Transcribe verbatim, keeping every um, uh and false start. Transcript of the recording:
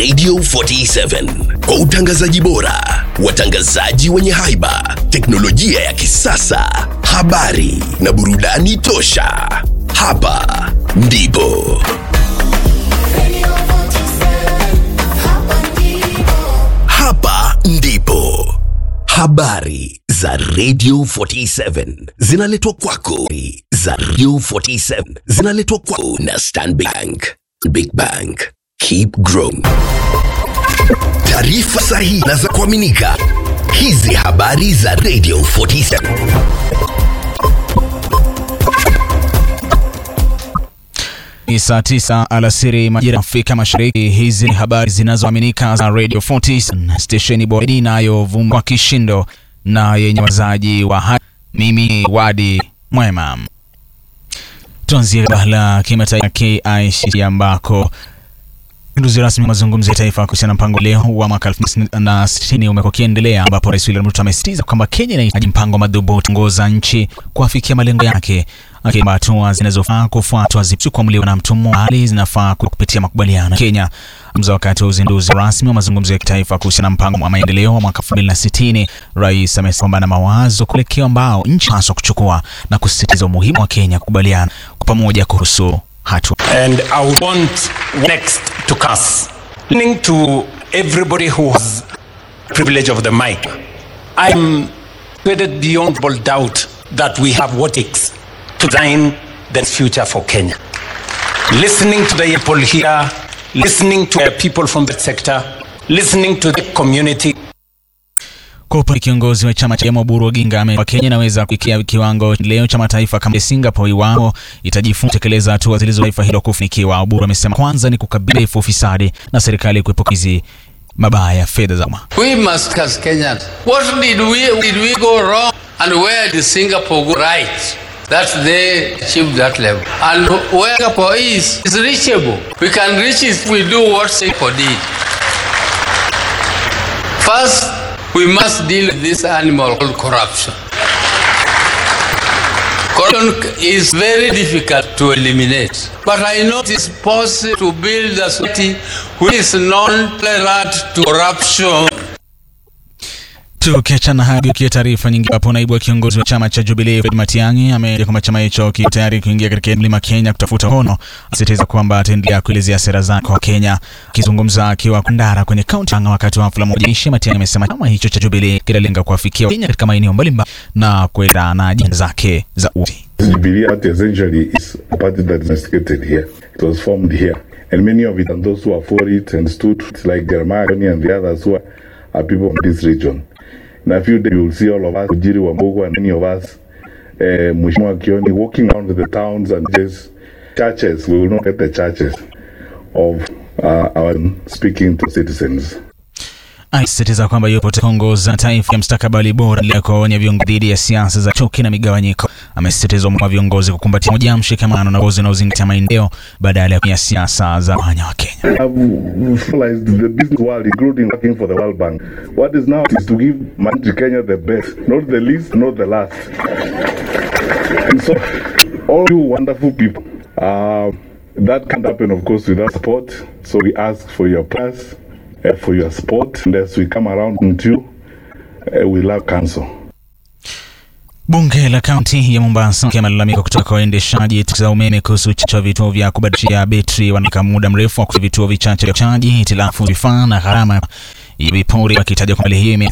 Radio arobaini na saba kwa utangazaji bora, watangazaji wenye haiba, teknolojia ya kisasa, habari na burudani tosha. Hapa ndipo Hapa ndipo habari za Radio arobaini na saba zinaletwa kwako. Za Radio arobaini na saba zinaletwa kwako na Stanbic Bank. Big Bank, keep growing. Taarifa sahihi na za kuaminika. Hizi habari za Radio arobaini na saba. Ni saa tisa alasiri majira Afrika Mashariki. Hizi ni habari zinazoaminika za Radio arobaini na saba, stesheni bora inayovuma kwa kishindo na yenye wazaji wa hai. Mimi Wadi Mwema. Tuanzie la kimataifa K I C C ambako Nduzi rasmi mazungumzo ya taifa kuhusiana na mpango leo wa mwaka elfu mbili na sitini umekuwa kiendelea, ambapo Rais William Ruto amesisitiza kwamba Kenya inahitaji mpango madhubuti kuongoza nchi kuafikia malengo yake, akiomba hatua zinazofaa kufuatwa zisikuamuliwa na mtu mmoja, bali zinafaa kupitia makubaliano. Kenya mzo wakati wa uzinduzi rasmi wa mazungumzo ya kitaifa kuhusiana na mpango wa maendeleo wa mwaka elfu mbili na sitini, Rais amesema na mawazo kuelekea ambao nchi hasa kuchukua na kusisitiza umuhimu wa Kenya kukubaliana kwa pamoja kuhusu hatua. And I want next to us, listening to everybody who has privilege of the mic, I'm persuaded beyond all doubt that we have what it takes to design the future for Kenya. Listening to the people here, listening to the people from the sector, listening to the community. Kwa kiongozi wa chama cha Oburu Oginga amesema Kenya inaweza kufikia kiwango leo cha mataifa kama Singapore iwapo itajifunza kutekeleza hatua zilizo taifa hilo kufanikiwa. Oburu amesema kwanza ni kukabili ufisadi na serikali kuepuka hizi mabaya ya fedha za umma. We must ask Kenya, what did we did we go wrong and where did Singapore go right? That they achieved that level. And where Singapore is, is reachable. We can reach it if we do what Singapore did. First, we must deal with this animal called corruption. Corruption is very difficult to eliminate, but I know it is possible to build a society which is non-tolerant to corruption. Tukiachana hayo, kia taarifa nyingi hapo, naibu wa kiongozi wa chama cha Jubilee Fred Matiang'i ameeleza kwamba chama hicho kiko tayari kuingia katika mlima Kenya kutafuta hono, asisitiza kwamba ataendelea kuelezea sera zake kwa Kenya. Akizungumza akiwa Kandara kwenye kaunti anga wakati wa hafla moja ishi, Matiang'i amesema chama hicho cha Jubilee kinalenga kuafikia Kenya katika maeneo mbalimbali na kuenda na ajenda zake za uti. Jubilee party essentially is a party that is instigated here. It was formed here, and many of it and those who are for it and stood like Jeremiah and the others who are, are people from this region. In a few days, you will see all of us, Ujiri Wambugu and many of us, uh, Mheshimiwa Kioni, walking around the towns and just churches. We will not get the churches of uh, our speaking to citizens. Aisitiza kwamba yupo kuongoza taifa ya mstakabali bora ili kuonya viongozi dhidi ya siasa za chuki na migawanyiko. Amesisitiza kwa viongozi kukumbatia moja mshikamano na uongozi na uzingatia maendeleo badala ya siasa za wanya wa Kenya. I've realized the business world, including working for the World Bank, what is now is to give money to Kenya the best, not the least, not the last. And so, all you wonderful people, uh, that can't happen, of course, without support. So we ask for your prayers, uh, for your support. Unless we come around to you, uh, we love council. Bunge la kaunti ya Mombasa kimelalamika kutoka kwa waendeshaji za umeme kuhusu cha vituo vya kubadilishia betri wanakaa muda mrefu kwa vituo vichache vya chaji, hitilafu vifaa na gharama ya vipuri, wakitaja kwamba hiyo